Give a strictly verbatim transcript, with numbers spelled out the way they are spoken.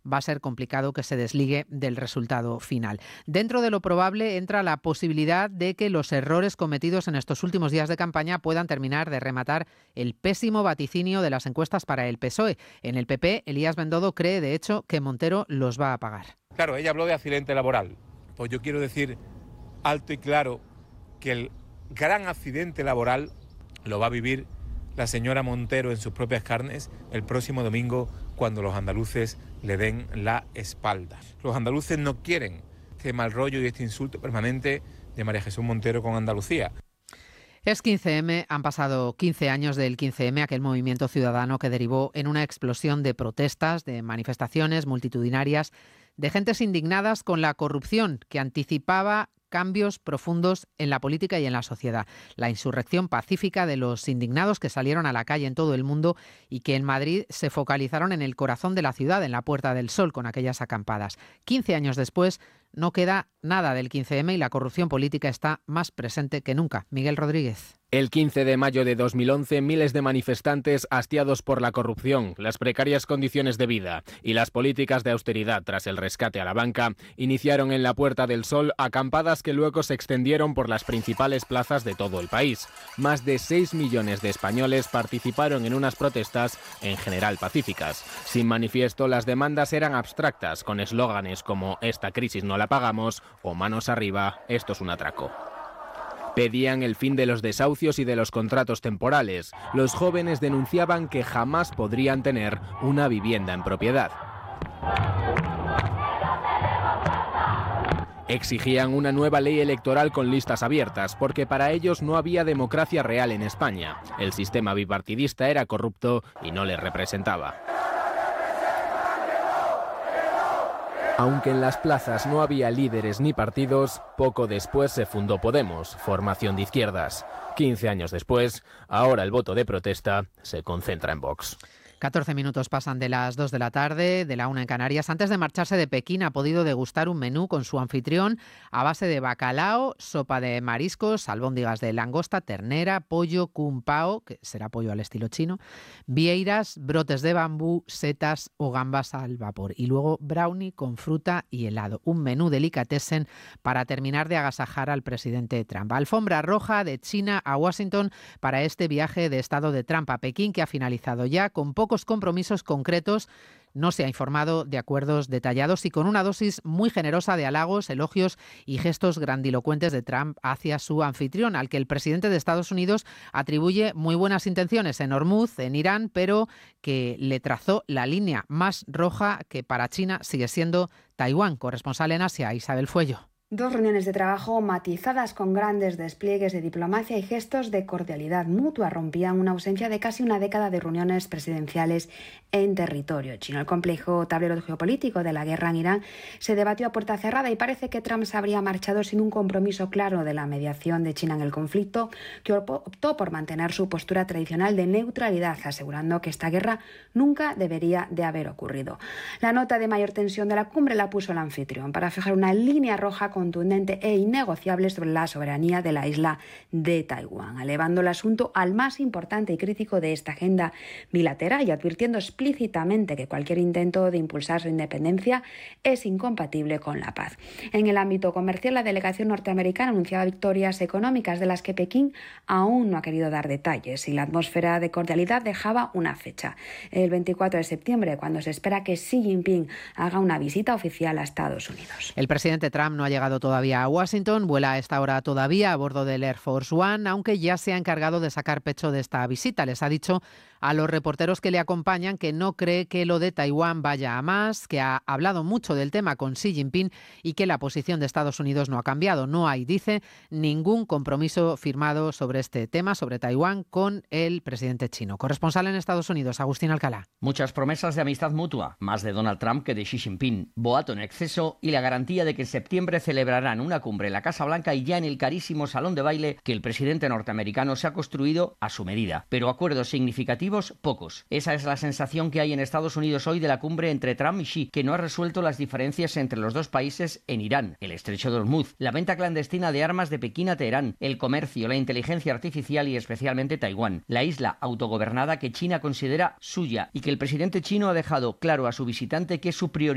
va a ser complicado que se desligue del resultado final. Dentro de lo probable entra la posibilidad de que los errores cometidos en estos últimos días de campaña puedan terminar de rematar el pésimo vaticinio de las encuestas para el P S O E. En el P P, Elías Bendodo cree, de hecho, que Montero los va a pagar. Claro, ella habló de accidente laboral. Pues yo quiero decir alto y claro que el gran accidente laboral lo va a vivir la señora Montero en sus propias carnes el próximo domingo, cuando los andaluces le den la espalda. Los andaluces no quieren este mal rollo y este insulto permanente de María Jesús Montero con Andalucía. Es quince eme, han pasado quince años del quince eme, aquel movimiento ciudadano que derivó en una explosión de protestas, de manifestaciones multitudinarias, de gentes indignadas con la corrupción que anticipaba cambios profundos en la política y en la sociedad. La insurrección pacífica de los indignados que salieron a la calle en todo el mundo y que en Madrid se focalizaron en el corazón de la ciudad, en la Puerta del Sol, con aquellas acampadas. quince años después, no queda nada del quince eme y la corrupción política está más presente que nunca. Miguel Rodríguez. El quince de mayo de dos mil once, miles de manifestantes hastiados por la corrupción, las precarias condiciones de vida y las políticas de austeridad tras el rescate a la banca, iniciaron en la Puerta del Sol acampadas que luego se extendieron por las principales plazas de todo el país. Más de seis millones de españoles participaron en unas protestas en general pacíficas. Sin manifiesto, las demandas eran abstractas, con eslóganes como «Esta crisis no la pagamos» o «Manos arriba, esto es un atraco». Pedían el fin de los desahucios y de los contratos temporales. Los jóvenes denunciaban que jamás podrían tener una vivienda en propiedad. Exigían una nueva ley electoral con listas abiertas, porque para ellos no había democracia real en España. El sistema bipartidista era corrupto y no les representaba. Aunque en las plazas no había líderes ni partidos, poco después se fundó Podemos, formación de izquierdas. quince años después, ahora el voto de protesta se concentra en Vox. catorce minutos pasan de las dos de la tarde, de la una en Canarias. Antes de marcharse de Pekín ha podido degustar un menú con su anfitrión a base de bacalao, sopa de mariscos, albóndigas de langosta, ternera, pollo, kung pao, que será pollo al estilo chino, vieiras, brotes de bambú, setas o gambas al vapor. Y luego brownie con fruta y helado. Un menú delicatessen para terminar de agasajar al presidente Trump. Alfombra roja de China a Washington para este viaje de Estado de Trump a Pekín, que ha finalizado ya con poco pocos compromisos concretos. No se ha informado de acuerdos detallados y con una dosis muy generosa de halagos, elogios y gestos grandilocuentes de Trump hacia su anfitrión, al que el presidente de Estados Unidos atribuye muy buenas intenciones en Hormuz, en Irán, pero que le trazó la línea más roja, que para China sigue siendo Taiwán. Corresponsal en Asia, Isabel Fuello. Dos reuniones de trabajo matizadas con grandes despliegues de diplomacia y gestos de cordialidad mutua rompían una ausencia de casi una década de reuniones presidenciales en territorio chino. El complejo tablero geopolítico de la guerra en Irán se debatió a puerta cerrada y parece que Trump se habría marchado sin un compromiso claro de la mediación de China en el conflicto, que optó por mantener su postura tradicional de neutralidad, asegurando que esta guerra nunca debería de haber ocurrido. La nota de mayor tensión de la cumbre la puso el anfitrión para fijar una línea roja contundente e innegociable sobre la soberanía de la isla de Taiwán, elevando el asunto al más importante y crítico de esta agenda bilateral y advirtiendo explícitamente que cualquier intento de impulsar su independencia es incompatible con la paz. En el ámbito comercial, la delegación norteamericana anunciaba victorias económicas de las que Pekín aún no ha querido dar detalles, y la atmósfera de cordialidad dejaba una fecha, el veinticuatro de septiembre, cuando se espera que Xi Jinping haga una visita oficial a Estados Unidos. El presidente Trump no ha llegado todavía a Washington, vuela a esta hora todavía a bordo del Air Force One, aunque ya se ha encargado de sacar pecho de esta visita. Les ha dicho a los reporteros que le acompañan que no cree que lo de Taiwán vaya a más, que ha hablado mucho del tema con Xi Jinping y que la posición de Estados Unidos no ha cambiado. No hay, dice, ningún compromiso firmado sobre este tema, sobre Taiwán, con el presidente chino. Corresponsal en Estados Unidos, Agustín Alcalá. Muchas promesas de amistad mutua, más de Donald Trump que de Xi Jinping, boato en exceso y la garantía de que en septiembre celebrarán una cumbre en la Casa Blanca y ya en el carísimo salón de baile que el presidente norteamericano se ha construido a su medida. Pero acuerdos significativos, pocos. Esa es la sensación que hay en Estados Unidos hoy de la cumbre entre Trump y Xi, que no ha resuelto las diferencias entre los dos países en Irán, el estrecho de Hormuz, la venta clandestina de armas de Pekín a Teherán, el comercio, la inteligencia artificial y especialmente Taiwán, la isla autogobernada que China considera suya y que el presidente chino ha dejado claro a su visitante que es su prioridad